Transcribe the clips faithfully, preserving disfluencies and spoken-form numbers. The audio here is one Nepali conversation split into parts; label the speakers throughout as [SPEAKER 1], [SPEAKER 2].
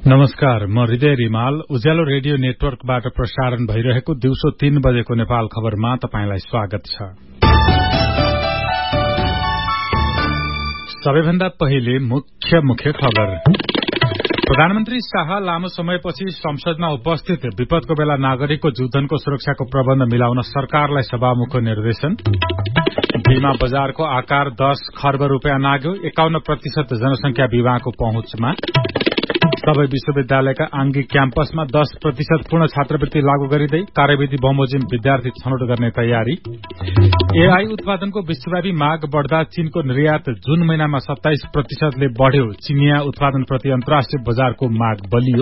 [SPEAKER 1] नमस्कार, म हृदय रिमाल। उज्यालो रेडियो नेटवर्कबाट प्रसारण भइरहेको दिउँसो तीन बजेको नेपाल खबरमा तपाईंलाई स्वागत छ। सबैभन्दा पहिले मुख्य मुख्य खबर। प्रधानमन्त्री शाह लामो समयपछि संसदमा उपस्थित। विपदको बेला नागरिकको जीवनको सुरक्षाको प्रबन्ध मिलाउन सरकारलाई सभामुखको निर्देशन। बीमा बजारको आकार दस खर्ब रूपियाँ नाग्यो। एकाउन्न प्रतिशत जनसंख्या बीमाको पहुँचमा। सबै विश्वविद्यालयका आंगिक क्याम्पसमा दस प्रतिशत पूर्ण छात्रवृत्ति लागू गरिँदै कार्यविधि बमोजिम विद्यार्थी छनौट गर्ने तयारी। एआई उत्पादनको विश्वव्यापी माग बढ़दा चीनको निर्यात जून महिनामा सत्ताइस प्रतिशतले बढ़्यो। चिनिया उत्पादनप्रति अन्तर्राष्ट्रिय बजारको माग बलियो।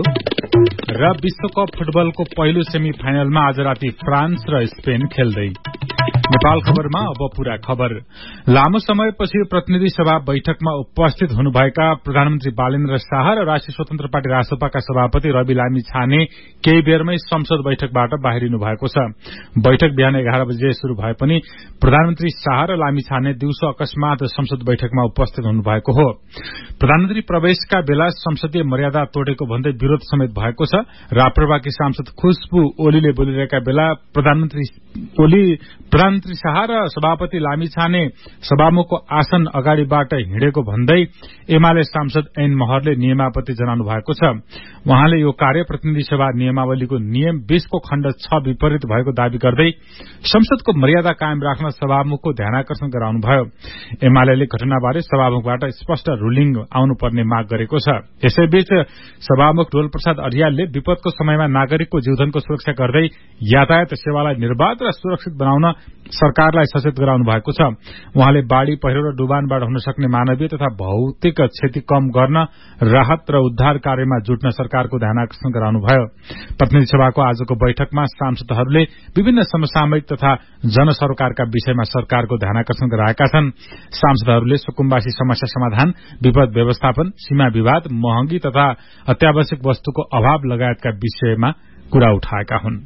[SPEAKER 1] र विश्वकप फुटबलको पहिलो सेमी फाइनलमा आज राति फ्रान्स र स्पेन खेल्दै। नेपाल खबरमा अब पूरा खबर। लामो समयपछि प्रतिनिधि सभा बैठकमा उपस्थित हुनुभएका प्रधानमन्त्री बालेन्द्र शाह र राष्ट्रिय स्वतन्त्र पार्टी रासपाका सभापति रवि लामी छाने केही बेरमै संसद बैठकबाट बाहिरिनु भएको छ। बैठक बिहान एघार बजे शुरू भए पनि प्रधानमन्त्री शाह र लामी छाने दिउँसो अकस्मात संसद बैठकमा उपस्थित हुनुभएको हो। प्रधानमन्त्री प्रवेशका बेला संसदीय मर्यादा तोडेको भन्दै विरोध समेत भएको छ। राप्रपाकी सांसद खुशबु ओलीले बोलिरहेका बेला प्रधानमन्त्री ओली प्रधानमन्त्री शाह र सभापति लामी छाने सभामुखको आसन अगाडिबाट हिँडेको भन्दै एमाले सांसद ऐन महरले नियमापत्ति जनाउनु भएको छ। उहाँले यो कार्य प्रतिनिधि सभा नियमावलीको नियम बीसको खण्ड छ विपरीत भएको दावी गर्दै संसदको मर्यादा कायम राख्न सभामुखको ध्यानाकर्षण गराउनुभयो। एमाले घटनाबारे सभामुखबाट स्पष्ट रूलिङ आउनुपर्ने माग गरेको छ। यसैबीच सभामुख डोल प्रसाद अर्यालले विपदको समयमा नागरिकको जीवनको सुरक्षा गर्दै यातायात सेवालाई निर्बाध र सुरक्षित बनाउन सरकारलाई सचेत गराउनु भएको छ। उहाँले बाढ़ी पहिरो र डुबानबाट हुन सक्ने मानवीय तथा भौतिक क्षति कम गर्न राहत र उद्धार कार्यमा जुट्न सरकारको ध्यानाकर्षण गराउनुभयो। प्रतिनिधि सभाको आजको बैठकमा सांसदहरूले विभिन्न समसामयिक तथा जनसरोकारका विषयमा सरकारको ध्यानाकर्षण गराएका छन्। सांसदहरूले सुकुम्बासी समस्या समाधान, विपद व्यवस्थापन, सीमा विवाद, महँगी तथा अत्यावश्यक वस्तुको अभाव लगायतका विषयमा कुरा उठाएका हुन्।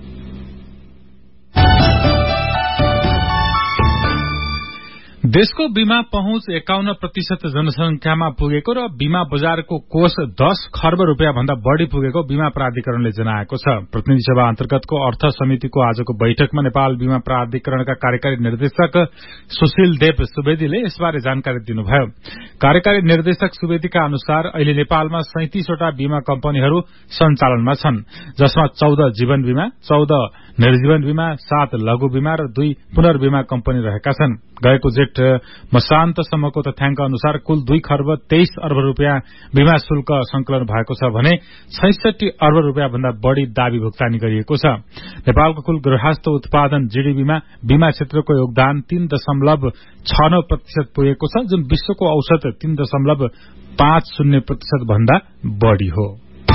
[SPEAKER 1] देशको बीमा पहुँच एकाउन्न प्रतिशत जनसंख्यामा पुगेको र बीमा बजारको कोष दस खर्ब रूपियाँ भन्दा बढ़ी पुगेको बीमा प्राधिकरणले जनाएको छ। प्रतिनिधि सभा अन्तर्गतको अर्थ समितिको आजको बैठकमा नेपाल बीमा प्राधिकरणका कार्यकारी निर्देशक सुशील देव सुवेदीले यसबारे जानकारी दिनुभयो। कार्यकारी निर्देशक सुवेदीका अनुसार अहिले नेपालमा सैंतीसवटा बीमा कम्पनीहरू सञ्चालनमा छन्, जसमा चौध जीवन बीमा, चौध निर्जीवन बीमा, सात लघु बीमा र दुई पुनर्बीमा कम्पनी रहेका छन्। गएको जेठ मसान्तसम्मको तथ्याङ्क अनुसार कुल दुई खर्ब तेइस अर्ब रूपियाँ बीमा शुल्क संकलन भएको छ भने छैसठी अर्ब रूपियाँ भन्दा बढ़ी दावी भुक्तानी गरिएको छ। नेपालको कुल गृहस्थ उत्पादन जीडीपीमा बीमा क्षेत्रको योगदान तीन दशमलव छ नौ प्रतिशत पुगेको छ, जुन विश्वको औसत तीन दशमलव पाँच शून्य प्रतिशत भन्दा बढ़ी हो।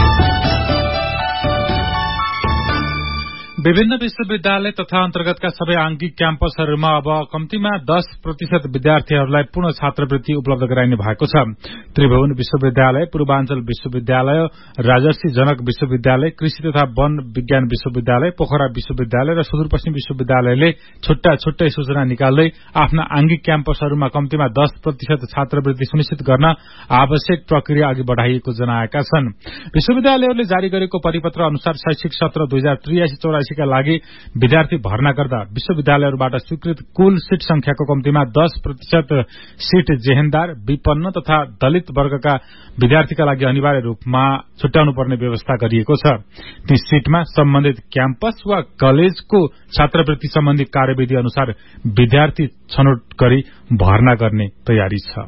[SPEAKER 1] विभिन्न विश्वविद्यालय तथा अन्तर्गतका सबै आंगिक क्याम्पसहरूमा अब कम्तीमा दस प्रतिशत विद्यार्थीहरूलाई पूर्ण छात्रवृत्ति उपलब्ध गराइने भएको छ। त्रिभुवन विश्वविद्यालय, पूर्वाञ्चल विश्वविद्यालय, राजर्षि जनक विश्वविद्यालय, कृषि तथा वन विज्ञान विश्वविद्यालय, पोखरा विश्वविद्यालय र सुदूरपश्चिम विश्वविद्यालयले छुट्टा छुट्टै सूचना निकाल्दै आफ्ना आंगिक क्याम्पसहरूमा कम्तीमा दस प्रतिशत छात्रवृत्ति सुनिश्चित गर्न आवश्यक प्रक्रिया अघि बढ़ाइएको जनाएका छन्। विश्वविद्यालयहरूले जारी गरेको परिपत्र अनुसार शैक्षिक सत्र दुई हजार त्रियासी चौरासी का लागि विद्यार्थी भर्ना गर्दा विश्वविद्यालयहरूबाट स्वीकृत कुल सीट संख्याको कम्तीमा दस प्रतिशत सीट जेहेन्दार, विपन्न तथा दलित वर्गका विद्यार्थीका लागि अनिवार्य रूपमा छुट्याउनु पर्ने व्यवस्था गरिएको छ। ती सीटमा सम्बन्धित क्याम्पस वा कलेजको छात्रवृत्ति सम्बन्धी कार्यविधि अनुसार विद्यार्थी छनौट गरी भर्ना गर्ने तयारी छ।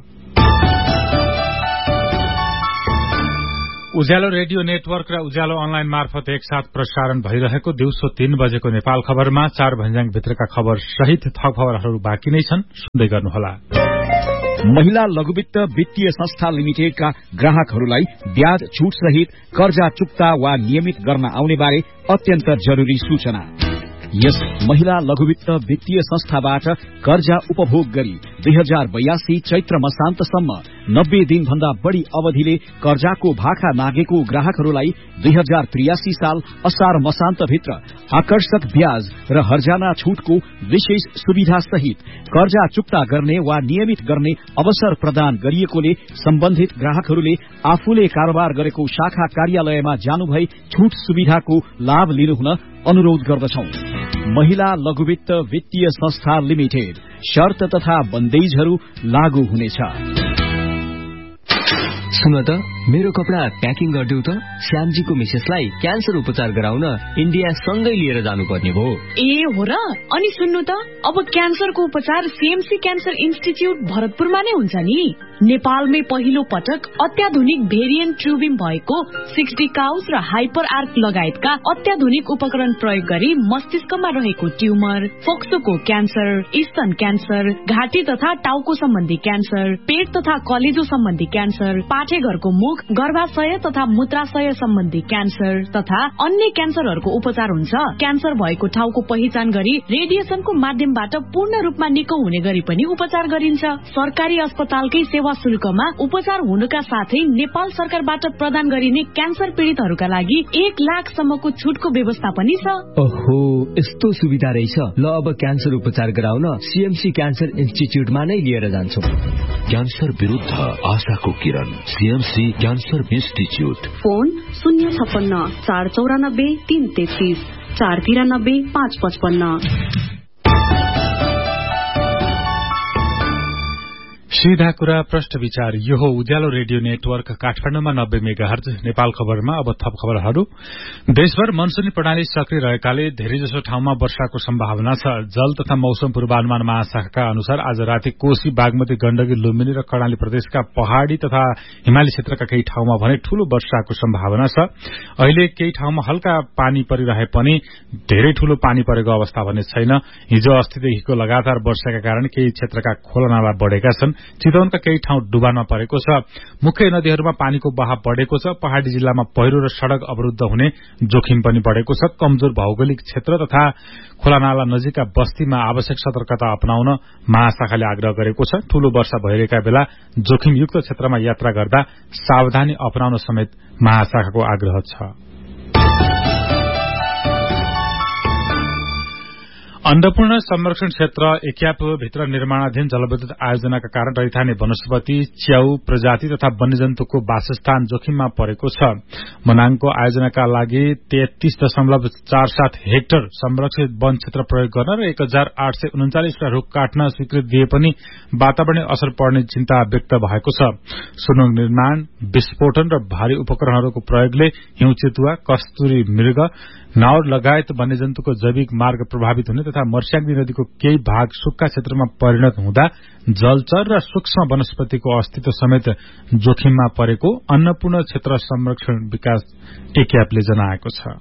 [SPEAKER 1] उज्यालो रेडियो नेटवर्क र उज्यालो अनलाइन मार्फत एकसाथ प्रसारण भइरहेको दिउँसो तीन बजेको नेपाल खबरमा चार भन्ज्याङ भित्रका खबर सहित थप खबरहरू बाँकी नै छन्, सुन्दै गर्नुहोला।
[SPEAKER 2] महिला लघुवित्त वित्तीय संस्था लिमिटेडका ग्राहकहरूलाई ब्याज छूट सहित कर्जा चुक्ता वा नियमित गर्न आउने बारे अत्यन्त जरूरी सूचना। यस महिला लघुवित्त वित्तीय संस्थाबाट कर्जा उपभोग गरी दुई हजार बयासी चैत्र मसान्तसम्म नब्बे दिन भन्दा बढ़ी अवधिले कर्जाको भाखा नागेको ग्राहकहरूलाई दुई हजार त्रियासी साल असार मसान्तभित्र आकर्षक ब्याज र हर्जाना छूटको विशेष सुविधा सहित कर्जा चुक्ता गर्ने वा नियमित गर्ने अवसर प्रदान गरिएकोले सम्बन्धित ग्राहकहरूले आफूले कारोबार गरेको शाखा कार्यालयमा जानुभई छूट सुविधाको लाभ लिनुहुन अनुरोध गर्दछौं। महिला लघुवित्त वित्तीय संस्था लिमिटेड शर्त तथा बन्देजहरू लागू हुनेछ।
[SPEAKER 3] सुन त मेरो कपडा प्याकिङ गरिदेऊ त। श्यामजीको मिसेसलाई क्यान्सर उपचार गराउन इन्डिया सँगै लिएर जानुपर्ने भयो।
[SPEAKER 4] ए हो र? अनि सुन्नु त, अब क्यान्सरको उपचार सीएमसी क्यान्सर इन्स्टिच्युट भरतपुरमा नै हुन्छ नि। नेपालमै पहिलो पटक अत्याधुनिक भेरिएन्ट ट्युबिम भएको सिक्सटी काउस र हाइपर आर्क लगायतका अत्याधुनिक उपकरण प्रयोग गरी मस्तिष्कमा रहेको ट्युमर, फोक्सोको क्यान्सर, स्तन क्यान्सर, घाँटी तथा टाउको सम्बन्धी क्यान्सर, पेट तथा कलेजो सम्बन्धी क्यान्सर, पाठेघरको मुख, गर्भाशय तथा मूत्राशय सम्बन्धी क्यान्सर तथा अन्य क्यान्सरहरूको उपचार हुन्छ। क्यान्सर भएको ठाउँको पहिचान गरी रेडिएसनको माध्यमबाट पूर्ण रूपमा निको हुने गरी पनि उपचार गरिन्छ। सरकारी अस्पतालकै सेवा शुल्कमा उपचार हुनुका साथै नेपाल सरकारबाट प्रदान गरिने क्यान्सर पीड़ितहरूका लागि एक लाख सम्मको छुटको व्यवस्था पनि छ।
[SPEAKER 3] ओहो, यस्तो सुविधा रहेछ। ल अब क्यान्सर उपचार गराउन सीएमसी क्यान्सर इन्स्टिच्युटमा नै लिएर जान्छौं।
[SPEAKER 5] क्यान्सर विरुद्ध आशाको किरण, सीएमसी क्यान्सर इन्स्टिच्युट।
[SPEAKER 6] फोन शून्य छप्पन्न चार चौरानब्बे तीन तेत्तीस चार तिरानब्बे पाँच पचपन्न।
[SPEAKER 1] सीधा कुरा प्रश्न विचार। यो हो उज्यालो रेडियो नेटवर्क काठमाडौँमा नब्बे मेगाहर्ज। नेपाल खबरमा अब थप खबरहरू। देशभर मनसुनी प्रणाली सक्रिय रहेकाले धेरैजसो ठाउँमा वर्षाको सम्भावना छ। जल तथा मौसम पूर्वानुमान महाशाखाका अनुसार आज राति कोशी, बागमती, गण्डकी, लुम्बिनी र कर्णाली प्रदेशका पहाड़ी तथा हिमाली क्षेत्रका केही ठाउँमा भने ठूलो वर्षाको सम्भावना छ। अहिले केही ठाउँमा हल्का पानी परिरहे पनि धेरै ठूलो पानी परेको अवस्था भने छैन। हिजो अस्तिदेखिको लगातार वर्षाका कारण केही क्षेत्रका खोलानाला बढेका छन्। चितवनका केही ठाउँ डुबानमा परेको छ। मुख्य नदीहरूमा पानीको बहाव बढेको छ। पहाड़ी जिल्लामा पहिरो र सड़क अवरुद्ध हुने जोखिम पनि बढेको छ। कमजोर भौगोलिक क्षेत्र तथा खोलानाला नजिकका बस्तीमा आवश्यक सतर्कता अपनाउन महाशाखाले आग्रह गरेको छ। ठूलो वर्षा भइरहेका बेला जोखिमयुक्त क्षेत्रमा यात्रा गर्दा सावधानी अपनाउन समेत महाशाखाको आग्रह छ। अन्नपूर्ण संरक्षण क्षेत्र एक्याप भित्र निर्माणाधीन जलविद्युत आयोजनाका कारण रैथाने वनस्पति, च्याउ प्रजाति तथा वन्यजन्तुको वासस्थान जोखिममा परेको छ। मनाङको आयोजनाका लागि तेत्तीस दशमलव चार सात हेक्टर संरक्षित वन क्षेत्र प्रयोग गर्न र एक हजार आठ सय उन्चालिसवटा रूख काट्न स्वीकृति दिए पनि वातावरणीय असर पर्ने चिन्ता व्यक्त भएको छ। सुरुङ निर्माण, विस्फोटन र भारी उपकरणहरूको प्रयोगले हिउँ चितुवा, कस्तुरी मृग, नाउर लगायत वन्यजन्तुको जैविक मार्ग प्रभावित हुने तथा मर्स्याङ्गी नदीको केही भाग सुक्खा क्षेत्रमा परिणत हुँदा जलचर र सूक्ष्म वनस्पतिको अस्तित्व समेत जोखिममा परेको अन्नपूर्ण क्षेत्र संरक्षण विकास एक्यापले जनाएको छ।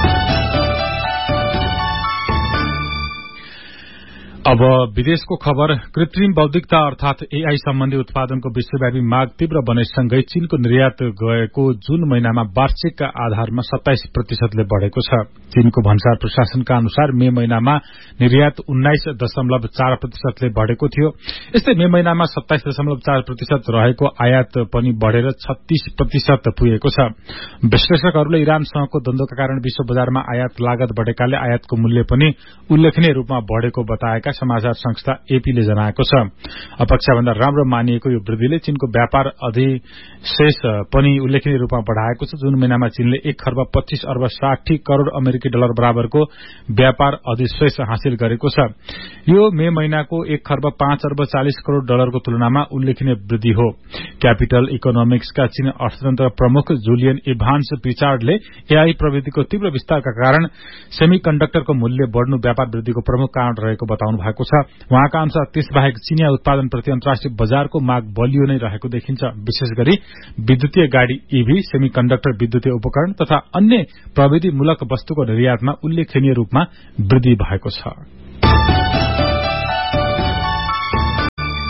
[SPEAKER 1] अब विदेशको खबर। कृत्रिम बौद्धिकता अर्थात एआई सम्बन्धी उत्पादनको विश्वव्यापी माग तीव्र बनेसँगै चीनको निर्यात गएको जून महिनामा वार्षिक आधारमा सत्ताइस प्रतिशतले बढ़ेको छ। चीनको भन्सार प्रशासनका अनुसार मे महिनामा निर्यात उन्नाइस दशमलव चार प्रतिशतले बढ़ेको थियो। यस्तै मे महिनामा सत्ताइस दशमलव चार प्रतिशत रहेको आयात पनि बढ़ेर छत्तीस प्रतिशत पुगेको छ। विश्लेषकहरूले इरानसँगको द्वन्द्वका कारण विश्व बजारमा आयात लागत बढ़ेकाले आयातको मूल्य पनि उल्लेखनीय रूपमा बढ़ेको बताएका समाचार संस्था एपीले जनाएको छ। अपेक्षाभन्दा राम्रो मानिएको यो वृद्धिले चीनको व्यापार अधिशेष पनि उल्लेखनीय रूपमा बढ़ाएको छ। जुन महिनामा चीनले एक खर्ब पच्चीस अर्ब साठी करोड़ अमेरिकी डलर बराबरको व्यापार अधिशेष हासिल गरेको छ। यो मे महिनाको एक खर्ब पाँच अर्ब चालिस करोड़ डलरको तुलनामा उल्लेखनीय वृद्धि हो। क्यापिटल इकोनोमिक्सका चीन अर्थतन्त्र प्रमुख जुलियन इभान्स पिचार्डले एआई प्रविधिको तीव्र विस्तारका कारण सेमीकण्डक्टरको मूल्य बढ़नु व्यापार वृद्धिको प्रमुख कारण रहेको बताउनु भएको छ। उहाँका अनुसार त्यसबाहेक चीनिया उत्पादनप्रति अन्तर्राष्ट्रिय बजारको माग बलियो नै रहेको देखिन्छ। विशेष गरी विद्युतीय गाड़ी ईभी, सेमीकण्डक्टर, विद्युतीय उपकरण तथा अन्य प्रविधिमूलक वस्तुको निर्यातमा उल्लेखनीय रूपमा वृद्धि भएको छ।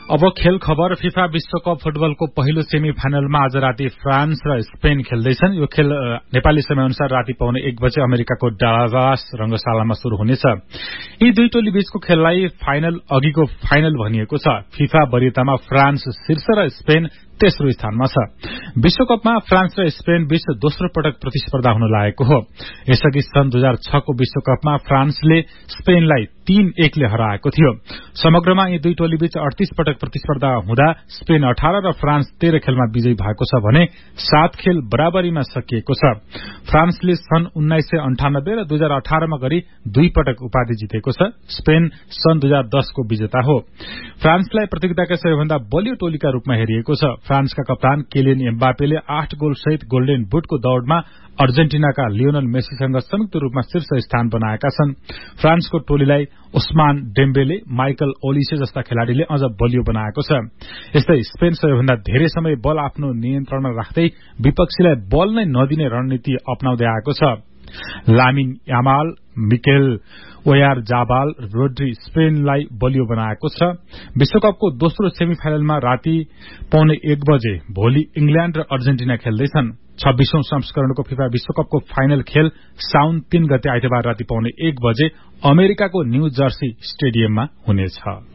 [SPEAKER 1] अब खेल खबर। फिफा विश्वकप फुटबलको पहिलो सेमी फाइनलमा आज राति फ्रान्स र स्पेन खेल्दैछन्। यो खेल नेपाली समय अनुसार राति पाउने एक बजे अमेरिकाको डालास रंगशालामा शुरू हुनेछ। यी दुई टोली बीचको खेललाई फाइनल अघिको फाइनल भनिएको छ। फिफा वरियतामा फ्रान्स शीर्ष र स्पेन तेस्रो स्थानमा छ। विश्वकपमा फ्रान्स र स्पेन बीच दोस्रो पटक प्रतिस्पर्धा हुन लागेको हो। यसअघि सन् दुई हजार छ को विश्वकपमा फ्रान्सले स्पेनलाई तीन एकले हराएको थियो। समग्रमा यी दुई टोली बीच अडतीस पटक प्रतिस्पर्धा हुँदा स्पेन अठार र फ्रान्स तेह्र खेलमा विजयी भएको छ भने सात खेल बराबरीमा सकिएको छ। फ्रान्सले सन् उन्नाइस सय अन्ठानब्बे र दुई हजार अठारमा गरी दुई पटक उपाधि जितेको छ। स्पेन सन् दुई हजार दस को विजेता हो। फ्रान्सलाई प्रतियोगिताका सबैभन्दा बलियो टोलीका रूपमा हेरिएको छ। फ्रान्सका कप्तान केलियन एम्बापेले आठ गोल सहित गोल्डन बुटको दौड़मा अर्जेन्टिनाका लियोनल मेसीसँग संयुक्त रूपमा शीर्ष स्थान बनाएका छन्। फ्रान्सको टोलीलाई उस्मान डेम्बेले, माइकल ओलिसे जस्ता खेलाड़ीले अझ बलियो बनाएको छ। यस्तै स्पेन सबैभन्दा धेरै समय बल आफ्नो नियन्त्रणमा राख्दै विपक्षीलाई बल नै नदिने रणनीति अपनाउँदै आएको छ। लामिन यामाल, मिकेल ओयारजाबाल, रोड्री स्पेनलाई बलियो बनाएको छ। विश्वकपको दोस्रो सेमी फाइनलमा राति पौने एक बजे भोलि इंग्ल्याण्ड र अर्जेन्टिना खेल्दैछन्। छब्बीसौं संस्करणको फिफा विश्वकपको फाइनल खेल साउन तीन गते आइतबार राति पौने एक बजे अमेरिकाको न्यू जर्सी स्टेडियममा हुनेछ।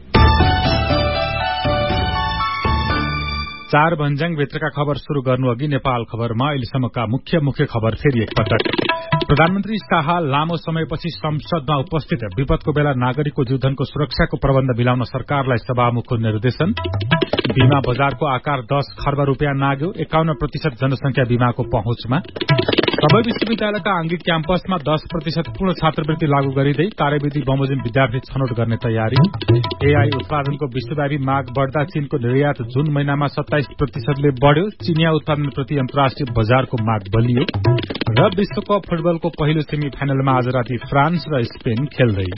[SPEAKER 1] चार भन्ज्याङ भित्रका खबर शुरू गर्नु अघि नेपाल खबरमा अहिलेसम्मका मुख्य मुख्य खबर फेरि एकपटक। प्रधानमन्त्री शाह लामो समयपछि संसदमा उपस्थित। विपदको बेला नागरिकको जीवनको सुरक्षाको प्रबन्ध मिलाउन सरकारलाई सभामुखको निर्देशन। बीमा बजारको आकार दस खर्ब रूपियाँ नाग्यो। एकाउन्न प्रतिशत जनसंख्या बीमाको पहुँचमा। सबै विश्वविद्यालयका आंगिक क्याम्पसमा दस प्रतिशत पूर्ण छात्रवृत्ति लागू गरिँदै कार्यविधि बमोजिम विद्यार्थी छनौट गर्ने तयारी। एआई उत्पादनको विश्वव्यापी माग बढ़दा चीनको निर्यात जुन महिनामा सत्ताइस प्रतिशतले बढ़्यो। चिनिया उत्पादनप्रति अन्तर्राष्ट्रिय बजारको माग बलियो। र विश्वकप फुटबलको पहिलो सेमी फाइनलमा आज राति फ्रान्स र स्पेन खेल्दै।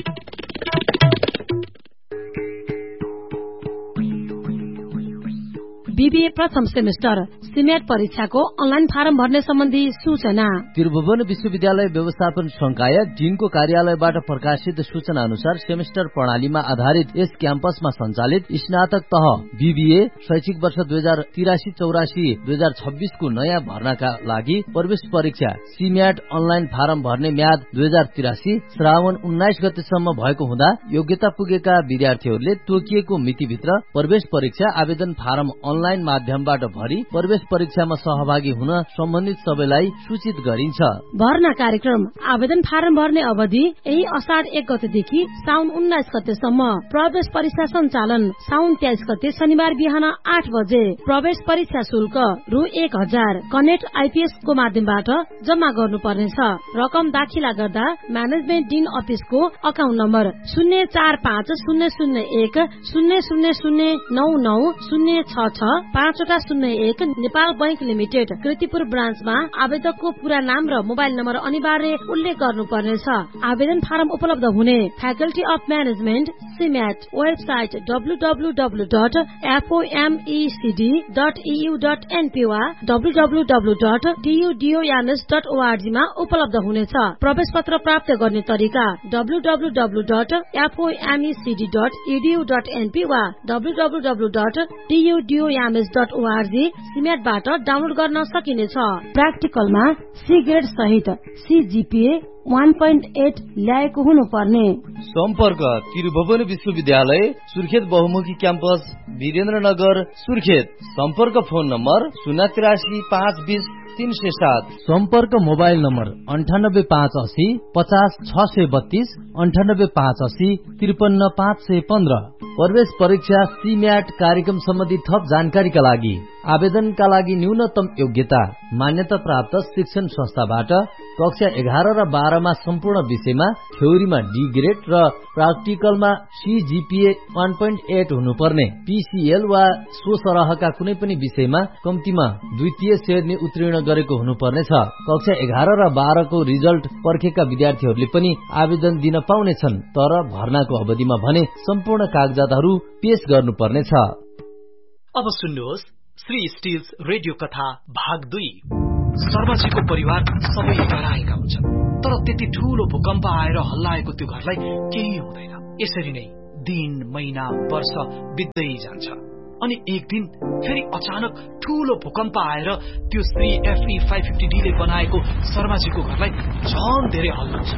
[SPEAKER 7] बीबीए प्रथम सेमेस्टर सिमेट परीक्षाको अनलाइन फारम भर्ने सम्बन्धी सूचना।
[SPEAKER 8] त्रिभुवन विश्वविद्यालय व्यवस्थापन संकाय डीनको कार्यालयबाट प्रकाशित सूचना अनुसार सेमेस्टर प्रणालीमा आधारित यस क्याम्पसमा सञ्चालित स्नातक तह बीबीए शैक्षिक वर्ष दुई हजार तिरासी चौरासी दुई हजार छब्बीसको नयाँ भर्नाका लागि प्रवेश परीक्षा सिम्याट अनलाइन फारम भर्ने म्याद दुई हजार तिरासी श्रावण उन्नाइस गतेसम्म भएको हुँदा योग्यता पुगेका विद्यार्थीहरूले तोकिएको मितिभित्र प्रवेश परीक्षा आवेदन फारम अनलाइन माध्यमबाट भरी प्रवेश परीक्षामा सहभागी हुन सम्बन्धित सबैलाई सूचित गरिन्छ।
[SPEAKER 7] भर्ना कार्यक्रम आवेदन फारम भर्ने अवधि यही असाढ एक गतेदेखि साउन उन्नाइस गतेसम्म। प्रवेश परीक्षा सञ्चालन साउन तेइस गते शनिबार बिहान आठ बजे। प्रवेश परीक्षा शुल्क रु एक हजार कनेक्ट आइपीएस को माध्यमबाट जम्मा गर्नुपर्नेछ। रकम दाखिला गर्दा म्यानेजमेन्ट डिन अफिसको अकाउन्ट नम्बर शून्य चार पाँच शून्य शून्य एक शून्य शून्य शून्य नौ नौ शून्य छ छ पाँचवटा शून्य एक नेपाल बैंक लिमिटेड कृतिपुर ब्रान्चमा आवेदकको पूरा नाम र मोबाइल नम्बर अनिवार्य उल्लेख गर्नुपर्नेछ। आवेदन फारम उपलब्ध हुने faculty of management CMAT website W W W dot एफओएमईसीडी dot EU dot NP वा W W W dot टीयूडीओयानस dot ORG मा उपलब्ध हुनेछ। प्रवेश पत्र प्राप्त गर्ने तरिका W W W dot एफओएमईसीडी dot इडीयू dot NP वा W W W dot टीयूडीओयानस dot ORG सिम्याटबाट download गर्न सकिनेछ। प्र्याक्टिकलमा सी ग्रेड सहित सीजीपीए वान पोइन्ट एट ल्याएको हुनुपर्ने।
[SPEAKER 8] सम्पर्क त्रिभुवन विश्वविद्यालय सुर्खेत बहुमुखी क्याम्पस वीरेन्द्रनगर सुर्खेत। सम्पर्क फोन नम्बर शून्य तिरासी पाँच बीस तीन सय सात। सम्पर्क मोबाइल नम्बर अन्ठानब्बे पाँच असी पचास छ सय बत्तीस अन्ठानब्बे पाँच असी त्रिपन्न पाँच सय पन्ध्र। प्रवेश परीक्षा सीम्याट कार्यक्रम सम्बन्धी थप जानकारीका लागि आवेदनका लागि न्यूनतम योग्यता मान्यता प्राप्त शिक्षण संस्थाबाट कक्षा एघार र बाह्रमा सम्पूर्ण विषयमा थ्योरीमा डी ग्रेड र प्राक्टिकलमा सीजीपीए वान पोइन्ट एट हुनुपर्ने। पीसीएल वा सो सरहका कुनै पनि विषयमा कम्तीमा द्वितीय श्रेणी उत्तीर्ण गरेको हुनुपर्नेछ। कक्षा एघार र बाह्रको रिजल्ट पर्खेका विद्यार्थीहरूले पनि आवेदन दिन पाउनेछन्, तर भर्नाको अवधिमा भने सम्पूर्ण कागजातहरू पेश गर्नुपर्नेछ।
[SPEAKER 9] अब सुन्नुहोस् श्री स्टिल्स रेडियो कथा भाग दुई। शर्माजीको परिवार सबैले डराएका हुन्छन्, तर त्यति ठूलो भूकम्प आएर हल्लाएको त्यो घरलाई केही हुँदैन। यसरी नै दिन महिना वर्ष बित्दै जान्छ अनि एक दिन फेरि अचानक ठूलो भूकम्प आएर त्यो Shri FE five fifty D ले बनाएको शर्माजीको घरलाई झन धेरै हल्लाउँछ।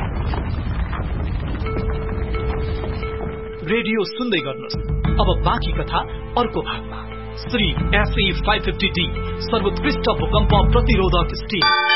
[SPEAKER 9] रेडियो सुन्दै गर्नुहोस्। अब बाँकी कथा अर्को भागमा। Shri FE five fifty D सर्वोत्कृष्ट भूकम्प प्रतिरोधक स्टिल।